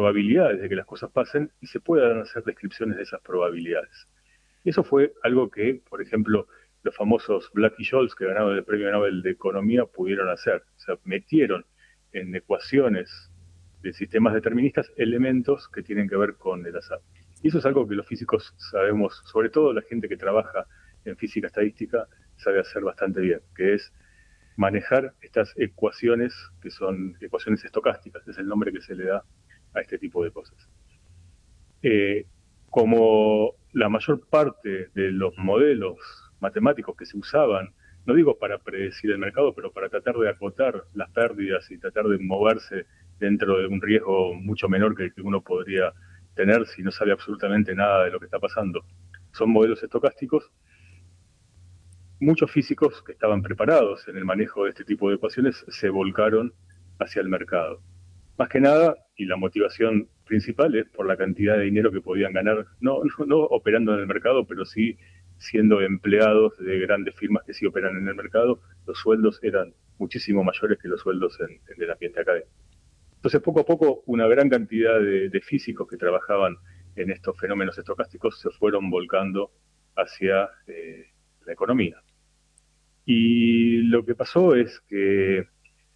probabilidades de que las cosas pasen y se puedan hacer descripciones de esas probabilidades. Y eso fue algo que, por ejemplo, los famosos Black y Scholes, que ganaron el Premio Nobel de Economía, pudieron hacer. O sea, metieron en ecuaciones de sistemas deterministas elementos que tienen que ver con el azar. Y eso es algo que los físicos sabemos, sobre todo la gente que trabaja en física estadística, sabe hacer bastante bien, que es manejar estas ecuaciones que son ecuaciones estocásticas, es el nombre que se le da a este tipo de cosas. Eh, Como la mayor parte de los modelos matemáticos que se usaban, no digo para predecir el mercado, pero para tratar de acotar las pérdidas y tratar de moverse dentro de un riesgo mucho menor que el que uno podría tener si no sabe absolutamente nada de lo que está pasando. Son modelos estocásticos. Muchos físicos que estaban preparados en el manejo de este tipo de ecuaciones se volcaron hacia el mercado. Más que nada, y la motivación principal es por la cantidad de dinero que podían ganar, no operando en el mercado, pero sí siendo empleados de grandes firmas que sí operan en el mercado. Los sueldos eran muchísimo mayores que los sueldos en el ambiente académico. Entonces, poco a poco, una gran cantidad de físicos que trabajaban en estos fenómenos estocásticos se fueron volcando hacia la economía. Y lo que pasó es que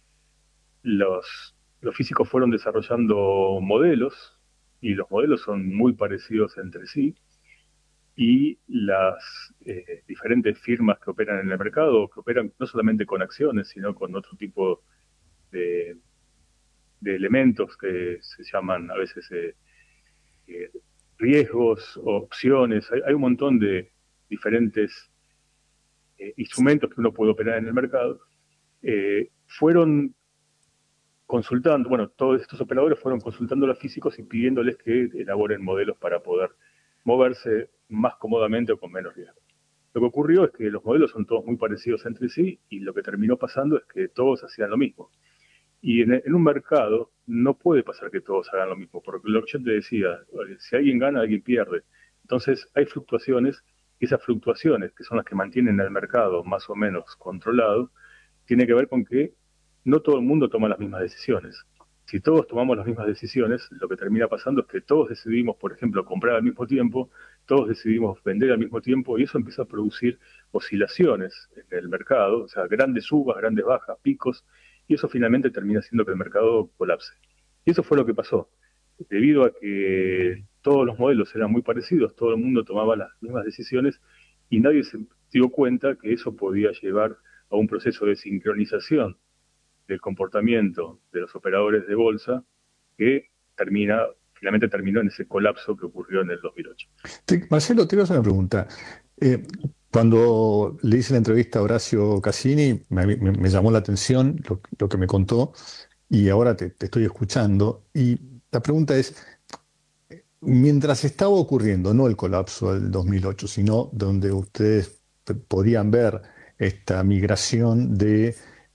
los físicos fueron desarrollando modelos, y los modelos son muy parecidos entre sí, y las diferentes firmas que operan en el mercado, que operan no solamente con acciones, sino con otro tipo de, de elementos que se llaman a veces eh, riesgos, opciones, hay un montón de diferentes instrumentos que uno puede operar en el mercado, fueron consultando, bueno, todos estos operadores fueron consultando a los físicos y pidiéndoles que elaboren modelos para poder moverse más cómodamente o con menos riesgo. Lo que ocurrió es que los modelos son todos muy parecidos entre sí y lo que terminó pasando es que todos hacían lo mismo. Y en un mercado no puede pasar que todos hagan lo mismo, porque lo que yo te decía, si alguien gana, alguien pierde. Entonces hay fluctuaciones y esas fluctuaciones, que son las que mantienen el mercado más o menos controlado, tiene que ver con que no todo el mundo toma las mismas decisiones. Si todos tomamos las mismas decisiones, lo que termina pasando es que todos decidimos, por ejemplo, comprar al mismo tiempo, todos decidimos vender al mismo tiempo y eso empieza a producir oscilaciones en el mercado, o sea, grandes subas, grandes bajas, picos, y eso finalmente termina haciendo que el mercado colapse. Y eso fue lo que pasó. Debido a que todos los modelos eran muy parecidos, todo el mundo tomaba las mismas decisiones y nadie se dio cuenta que eso podía llevar a un proceso de sincronización del comportamiento de los operadores de bolsa que finalmente terminó en ese colapso que ocurrió en el 2008. Marcelo, te iba a hacer una pregunta. Eh, Cuando le hice la entrevista a Horacio Cassini, me llamó la atención lo que me contó y ahora te estoy escuchando. Y la pregunta es, mientras estaba ocurriendo, no el colapso del 2008, sino donde ustedes podían ver esta migración de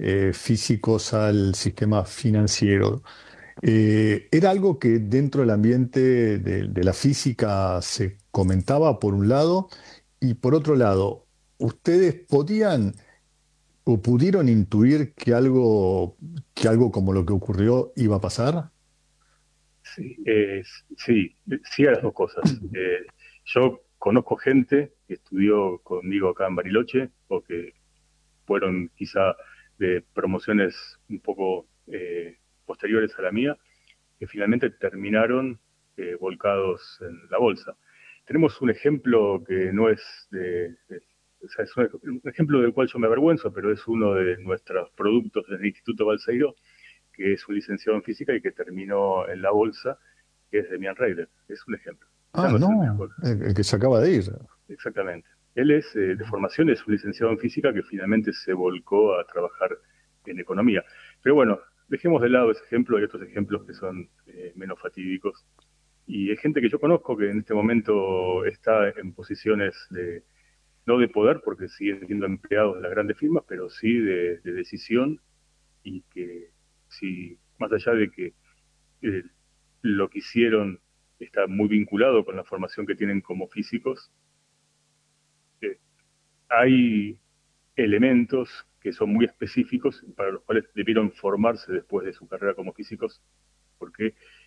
físicos al sistema financiero, era algo que dentro del ambiente de la física se comentaba por un lado y por otro lado, ¿ustedes podían o pudieron intuir que algo como lo que ocurrió iba a pasar? Sí, sí, sí a las dos cosas. Yo conozco gente que estudió conmigo acá en Bariloche o que fueron quizá de promociones un poco posteriores a la mía, que finalmente terminaron volcados en la bolsa. Tenemos un ejemplo que no es o sea, es un ejemplo del cual yo me avergüenzo, pero es uno de nuestros productos del Instituto Balseiro, que es un licenciado en física y que terminó en la bolsa, que es Demian Reider. Es un ejemplo. Quizás Ah, no es el no, mejor. el que se acaba de ir. Exactamente. Él es de formación, es un licenciado en física que finalmente se volcó a trabajar en economía. Pero bueno, dejemos de lado ese ejemplo, hay otros ejemplos que son menos fatídicos. Y hay gente que yo conozco que en este momento está en posiciones no de poder, porque siguen siendo empleados de las grandes firmas, pero sí de decisión, y que sí, más allá de que eh, lo que hicieron está muy vinculado con la formación que tienen como físicos, eh, hay elementos que son muy específicos para los cuales debieron formarse después de su carrera como físicos, porque